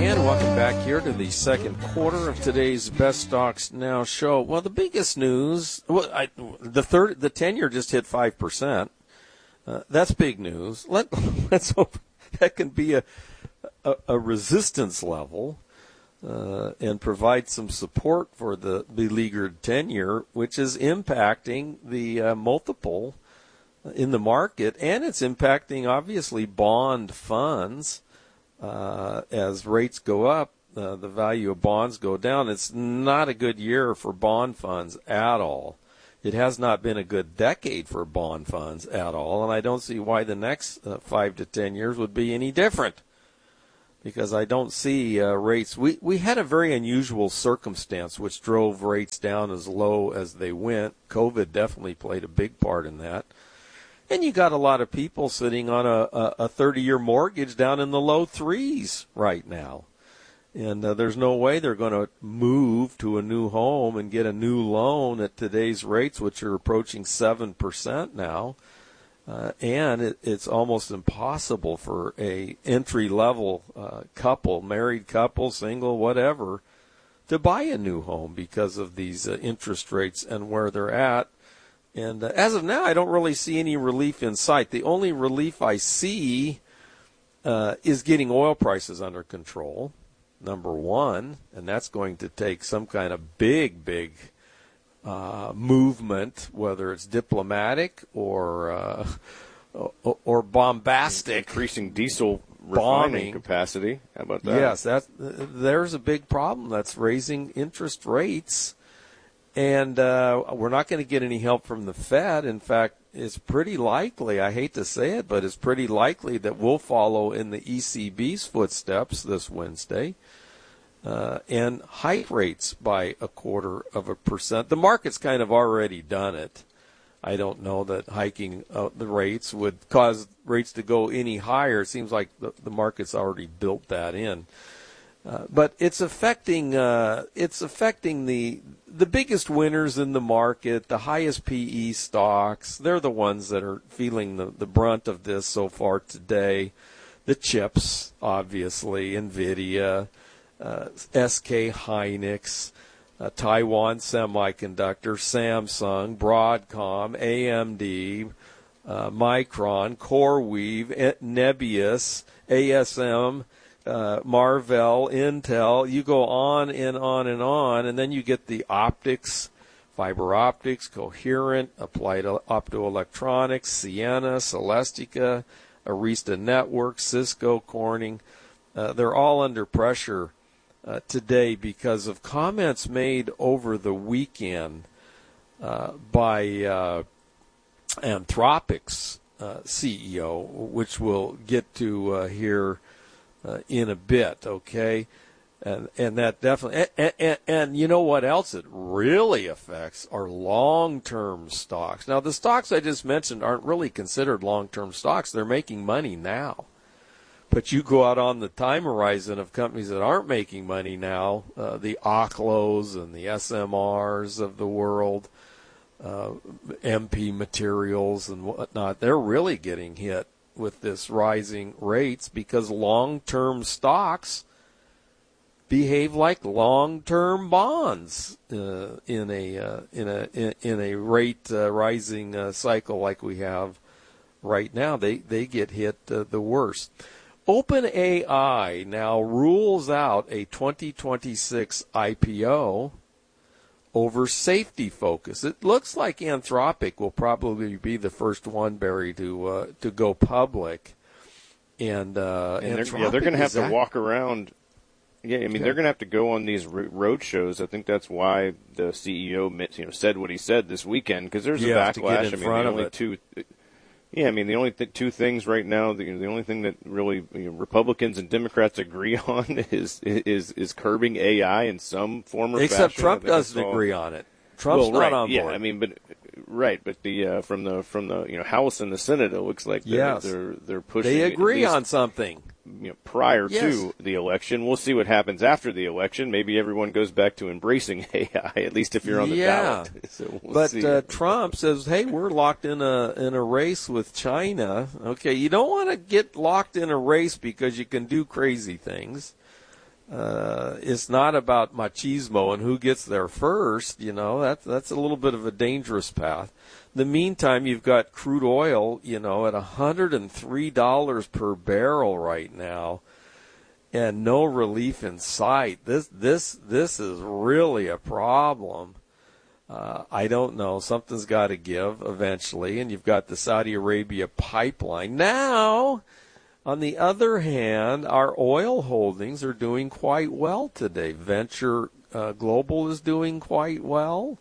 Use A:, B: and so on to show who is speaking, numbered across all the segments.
A: And welcome back here to the second quarter of today's Best Stocks Now show. Well, the biggest news, the 10-year just hit 5%. That's big news. Let's hope that can be a resistance level and provide some support for the beleaguered 10-year, which is impacting the multiple in the market, and it's impacting, obviously, bond funds. As rates go up, the value of bonds go down. It's not a good year for bond funds at all. It has not been a good decade for bond funds at all, and I don't see why the next 5 to 10 years would be any different, because I don't see rates. We had a very unusual circumstance which drove rates down as low as they went. COVID definitely played a big part in that. And you got a lot of people sitting on a 30-year mortgage down in the low threes right now. And there's no way they're going to move to a new home and get a new loan at today's rates, which are approaching 7% now. And it's almost impossible for a entry-level couple, married couple, single, whatever, to buy a new home because of these interest rates and where they're at. And as of now, I don't really see any relief in sight. The only relief I see is getting oil prices under control, number one, and that's going to take some kind of big movement, whether it's diplomatic or bombastic.
B: Increasing diesel refining capacity. How about that?
A: Yes, there's a big problem. That's raising interest rates. And we're not going to get any help from the Fed. In fact, it's pretty likely, I hate to say it, but it's pretty likely that we'll follow in the ECB's footsteps this Wednesday and hike rates by 0.25%. The market's kind of already done it. I don't know that hiking the rates would cause rates to go any higher. It seems like the market's already built that in. But it's affecting the biggest winners in the market, the highest PE stocks. They're the ones that are feeling the brunt of this so far today. The chips, obviously, NVIDIA, SK Hynix, Taiwan Semiconductor, Samsung, Broadcom, AMD, Micron, CoreWeave, Nebius, ASM, Marvell, Intel, you go on and on and on, and then you get the optics, fiber optics, Coherent, Applied Optoelectronics, Ciena, Celestica, Arista Networks, Cisco, Corning. They're all under pressure today because of comments made over the weekend by Anthropic's CEO, which we'll get to here in a bit, okay? And that definitely, and you know what else it really affects are long-term stocks. Now, the stocks I just mentioned aren't really considered long-term stocks. They're making money now. But you go out on the time horizon of companies that aren't making money now, the Oklos and the SMRs of the world, MP Materials and whatnot, they're really getting hit with this rising rates because long-term stocks behave like long-term bonds in a rate rising cycle like we have right now. They get hit the worst. OpenAI now rules out a 2026 IPO over safety focus. It looks like Anthropic will probably be the first one, Barry, to go public. And
B: they're going to have to walk around. Yeah, I mean, they're going to have to go on these road shows. I think that's why the CEO, said what he said this weekend, because there's a backlash. The only two things right now, the only thing that really Republicans and Democrats agree on is curbing AI in some form or fashion.
A: Except Trump doesn't agree on it. Trump's not on board.
B: Yeah, I mean, but the from the House and the Senate, it looks like they're pushing.
A: They agree on something.
B: Prior to the election, we'll see what happens after the election. Maybe everyone goes back to embracing AI, at least if you're on the ballot. So we'll
A: Trump says, "Hey, we're locked in a race with China." Okay, you don't want to get locked in a race because you can do crazy things. It's not about machismo and who gets there first. That's a little bit of a dangerous path. In the meantime, you've got crude oil, at $103 per barrel right now, and no relief in sight. This is really a problem. I don't know. Something's got to give eventually, and you've got the Saudi Arabia pipeline. Now, on the other hand, our oil holdings are doing quite well today. Venture Global is doing quite well.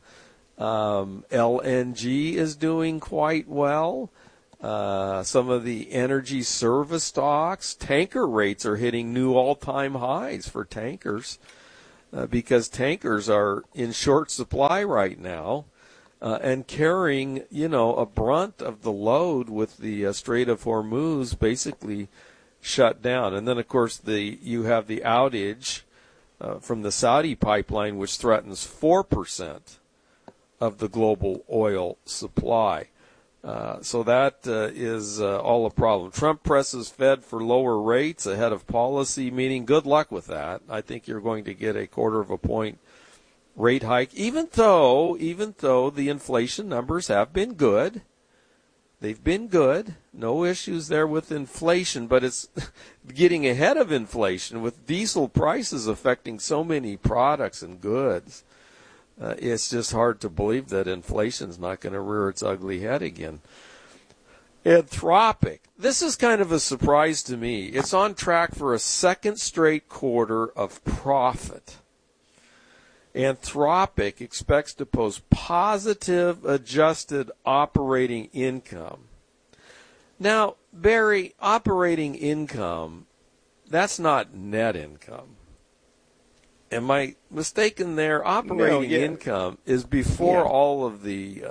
A: LNG is doing quite well. Some of the energy service stocks, tanker rates are hitting new all-time highs for tankers because tankers are in short supply right now and carrying, a brunt of the load with the Strait of Hormuz basically shut down. And then, of course, you have the outage from the Saudi pipeline, which threatens 4% of the global oil supply. So that is all a problem. Trump presses Fed for lower rates ahead of policy meeting. Good luck with that. I think you're going to get a 1/4 point rate hike, even though the inflation numbers have been good. They've been good. No issues there with inflation, but it's getting ahead of inflation with diesel prices affecting so many products and goods. It's just hard to believe that inflation's not going to rear its ugly head again. Anthropic. This is kind of a surprise to me. It's on track for a second straight quarter of profit. Anthropic expects to post positive adjusted operating income. Now, Barry, operating income, that's not net income. Am I mistaken there? Operating income is before all of the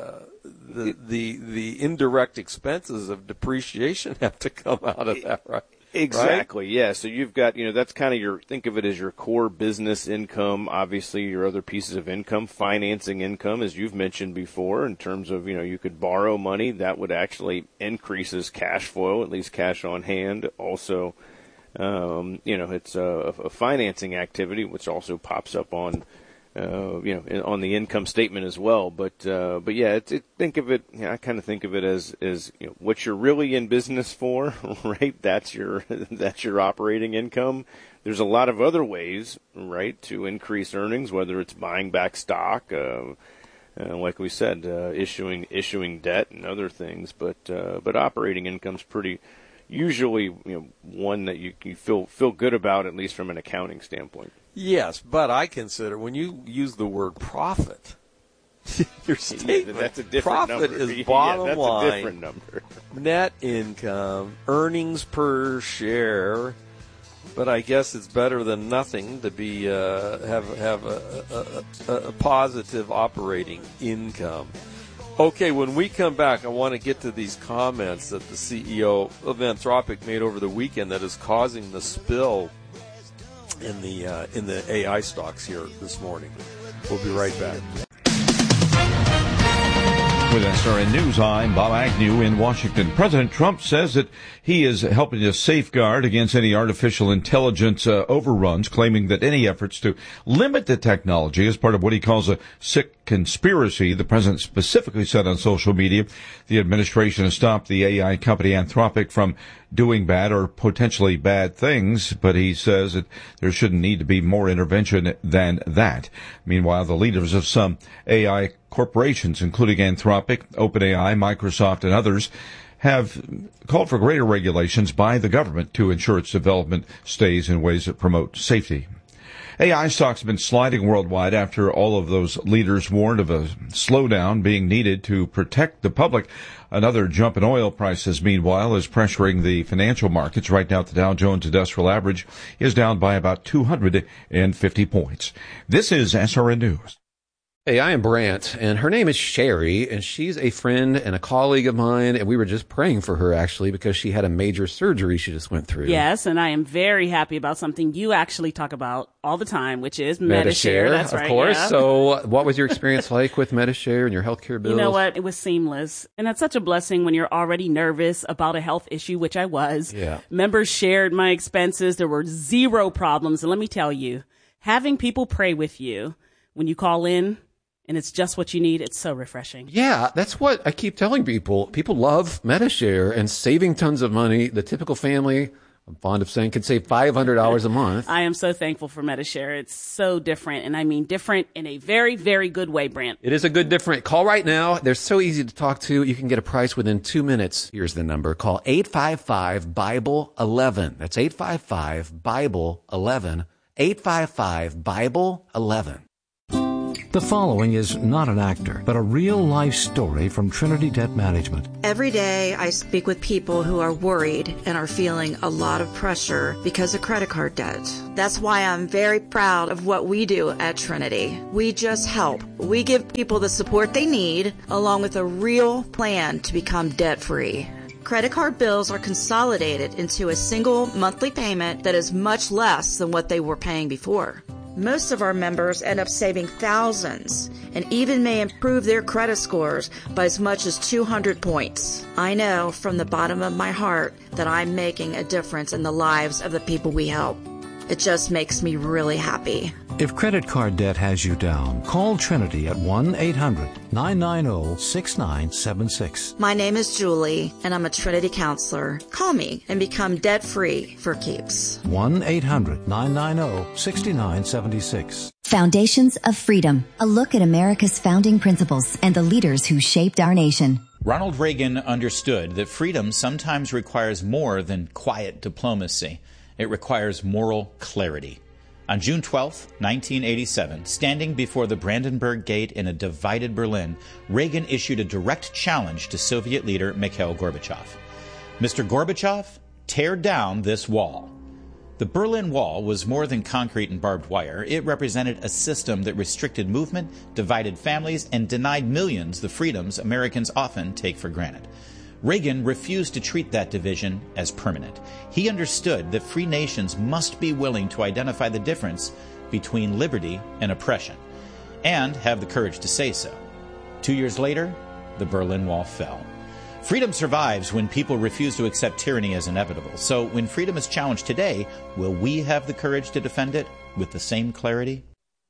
A: indirect expenses of depreciation have to come out of that, right?
B: Exactly,
A: right?
B: Yeah. So you've got, that's kind of think of it as your core business income, obviously your other pieces of income, financing income, as you've mentioned before, in terms of, you could borrow money. That would actually increases cash flow, at least cash on hand. Also, it's a financing activity, which also pops up on, on the income statement as well. But yeah, think of it. I kind of think of it as what you're really in business for, right? That's your operating income. There's a lot of other ways, right, to increase earnings, whether it's buying back stock, like we said, issuing debt and other things. But operating income's pretty. Usually, one that you feel good about, at least from an accounting standpoint.
A: Yes, but I consider when you use the word profit, your statement,
B: that's a different
A: profit
B: number.
A: is bottom
B: that's
A: line,
B: a different number.
A: Net income, earnings per share. But I guess it's better than nothing to be have a positive operating income. Okay, when we come back, I want to get to these comments that the CEO of Anthropic made over the weekend that is causing the spill in the AI stocks here this morning. We'll be right back.
C: With SRN News, I'm Bob Agnew in Washington. President Trump says that he is helping to safeguard against any artificial intelligence overruns, claiming that any efforts to limit the technology is part of what he calls a sick conspiracy. The president specifically said on social media the administration has stopped the AI company Anthropic from doing bad or potentially bad things, but he says that there shouldn't need to be more intervention than that. Meanwhile, the leaders of some AI corporations, including Anthropic, OpenAI, Microsoft, and others, have called for greater regulations by the government to ensure its development stays in ways that promote safety. AI stocks have been sliding worldwide after all of those leaders warned of a slowdown being needed to protect the public. Another jump in oil prices, meanwhile, is pressuring the financial markets. Right now, the Dow Jones Industrial Average is down by about 250 points. This is SRN News.
D: Hey, I am Brant, and her name is Sherry, and she's a friend and a colleague of mine, and we were just praying for her, actually, because she had a major surgery she just went through.
E: Yes, and I am very happy about something you actually talk about all the time, which is Medi-Share. That's right,
D: of course.
E: Yeah.
D: So what was your experience like with Medi-Share and your healthcare bills?
E: You know what? It was seamless. And that's such a blessing when you're already nervous about a health issue, which I was.
D: Yeah.
E: Members shared my expenses. There were zero problems. And let me tell you, having people pray with you when you call in, and it's just what you need, it's so refreshing.
D: Yeah, that's what I keep telling people. People love Medi-Share and saving tons of money. The typical family, I'm fond of saying, could save $500 a month.
E: I am so thankful for Medi-Share. It's so different, and I mean different in a very, very good way, Brant.
D: It is a good different. Call right now. They're so easy to talk to. You can get a price within 2 minutes. Here's the number. Call 855-BIBLE-11. That's 855-BIBLE-11. 855-BIBLE-11.
F: The following is not an actor, but a real-life story from Trinity Debt Management.
G: Every day I speak with people who are worried and are feeling a lot of pressure because of credit card debt. That's why I'm very proud of what we do at Trinity. We just help. We give people the support they need, along with a real plan to become debt-free. Credit card bills are consolidated into a single monthly payment that is much less than what they were paying before. Most of our members end up saving thousands and even may improve their credit scores by as much as 200 points. I know from the bottom of my heart that I'm making a difference in the lives of the people we help. It just makes me really happy.
F: If credit card debt has you down, call Trinity at 1-800-990-6976.
G: My name is Julie, and I'm a Trinity counselor. Call me and become debt-free for keeps.
F: 1-800-990-6976.
H: Foundations of Freedom, a look at America's founding principles and the leaders who shaped our nation.
I: Ronald Reagan understood that freedom sometimes requires more than quiet diplomacy. It requires moral clarity. On June 12, 1987, standing before the Brandenburg Gate in a divided Berlin, Reagan issued a direct challenge to Soviet leader Mikhail Gorbachev. Mr. Gorbachev, tear down this wall. The Berlin Wall was more than concrete and barbed wire. It represented a system that restricted movement, divided families, and denied millions the freedoms Americans often take for granted. Reagan refused to treat that division as permanent. He understood that free nations must be willing to identify the difference between liberty and oppression, and have the courage to say so. 2 years later, the Berlin Wall fell. Freedom survives when people refuse to accept tyranny as inevitable. So when freedom is challenged today, will we have the courage to defend it with the same clarity?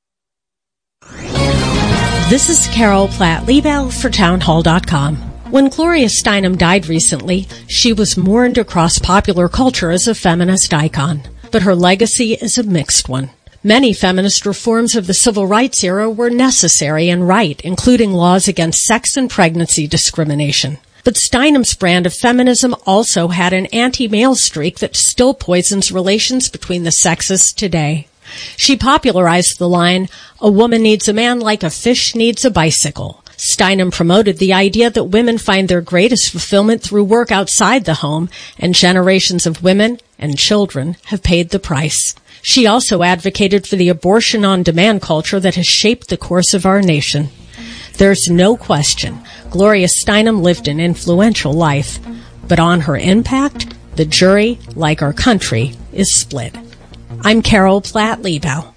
J: This is Carol Platt-Liebau for townhall.com. When Gloria Steinem died recently, she was mourned across popular culture as a feminist icon. But her legacy is a mixed one. Many feminist reforms of the civil rights era were necessary and right, including laws against sex and pregnancy discrimination. But Steinem's brand of feminism also had an anti-male streak that still poisons relations between the sexes today. She popularized the line, "A woman needs a man like a fish needs a bicycle." Steinem promoted the idea that women find their greatest fulfillment through work outside the home, and generations of women and children have paid the price. She also advocated for the abortion-on-demand culture that has shaped the course of our nation. There's no question Gloria Steinem lived an influential life, but on her impact, the jury, like our country, is split. I'm Carol Platt-Liebau.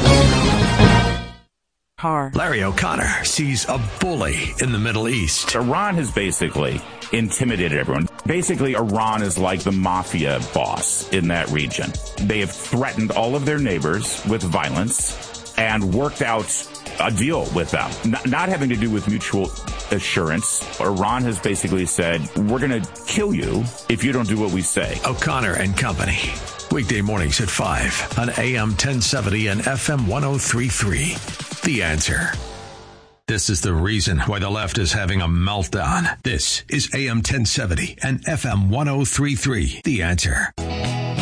K: Larry O'Connor sees a bully in the Middle East.
L: Iran has basically intimidated everyone. Basically, Iran is like the mafia boss in that region. They have threatened all of their neighbors with violence and worked out a deal with them, not having to do with mutual assurance. Iran has basically said, we're going to kill you if you don't do what we say.
K: O'Connor and Company. Weekday mornings at 5 on AM 1070 and FM 1033. The Answer. This is the reason why the left is having a meltdown. This is AM 1070 and FM 1033. The Answer.